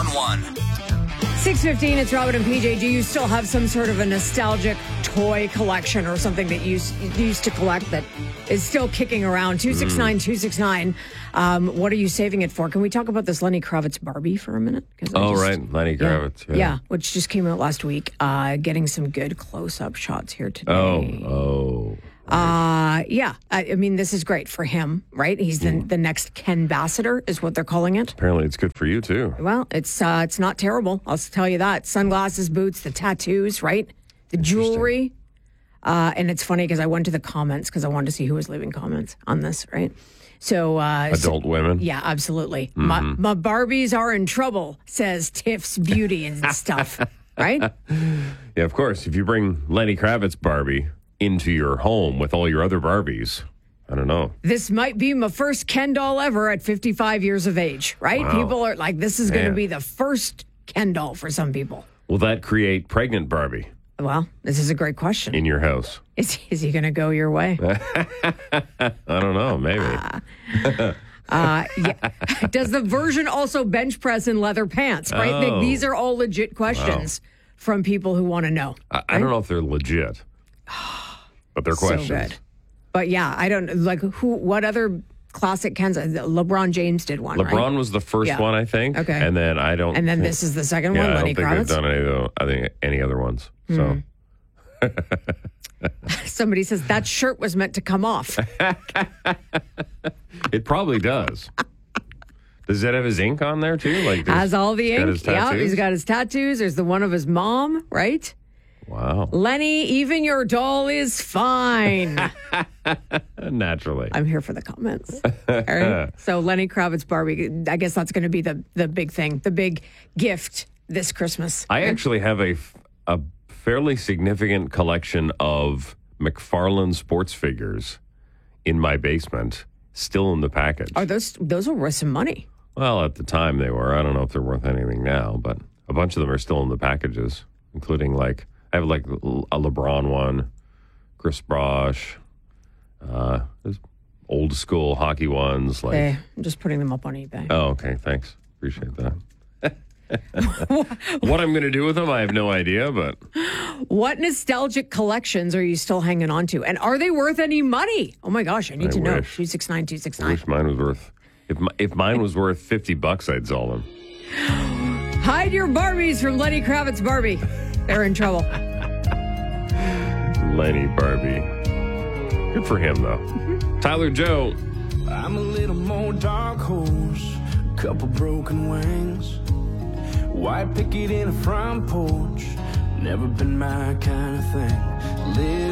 911. 6:15, it's Robin and PJ. Do you still have some sort of a nostalgic toy collection or something that you used to collect that is still kicking around? 269-269. What are you saving it for? Can we talk about this Lenny Kravitz Barbie for a minute? Right. Lenny Kravitz. Yeah, which just came out last week. Getting some good close-up shots here today. Yeah. I mean, this is great for him, right? He's the next Ken Ambassador is what they're calling it. Apparently it's good for you, too. Well, it's not terrible. I'll tell you that. Sunglasses, boots, the tattoos, right? The jewelry. And it's funny because I went to the comments because I wanted to see who was leaving comments on this, right? So adult women? Yeah, absolutely. My Barbies are in trouble, says Tiff's Beauty and stuff, right? Yeah, of course. If you bring Lenny Kravitz Barbie into your home with all your other Barbies, I don't know. This might be my first Ken doll ever at 55 years of age, right? Wow. People are like, this is going to be the first Ken doll for some people. Will that create pregnant Barbie Well, this is a great question. in your house? Is he going to go your way? I don't know. Maybe. Yeah. Does the version also bench press in leather pants? Right? Oh. These are all legit questions from people who want to know. I don't know if they're legit, but they're questions. So good. But yeah, I don't like what other classic Kens? LeBron James did one. LeBron right? was the first one, I think. Okay. And then I don't. And then think, this is the second yeah, one, I Lenny don't think Kravitz. they've done any other ones. So. Somebody says that shirt was meant to come off. It probably does. Does that have his ink on there too? Like Has all the he's got ink. his Yeah, tattoos? he's got his tattoos. There's the one of his mom, right? Wow. Lenny, even your doll is fine. Naturally. I'm here for the comments. All right. So Lenny Kravitz Barbie, I guess that's going to be the big thing, the big gift this Christmas. I actually have a fairly significant collection of McFarlane sports figures in my basement, still in the package. Are those are worth some money? Well, at the time they were. I don't know if they're worth anything now, but a bunch of them are still in the packages, including I have a LeBron one, Chris Bosh, there's old school hockey ones. I'm just putting them up on eBay. Oh, okay. Thanks. Appreciate that. What I'm going to do with them, I have no idea, but... What nostalgic collections are you still hanging on to? And are they worth any money? Oh my gosh, I need to know. wish. 269-269. I wish mine was worth... If mine was worth $50, I'd sell them. Hide your Barbies from Lenny Kravitz Barbie. They're in trouble. Lenny Barbie. Good for him, though. Tyler Joe. I'm a little more dark horse, a couple broken wings, white picket in a front porch, never been my kind of thing.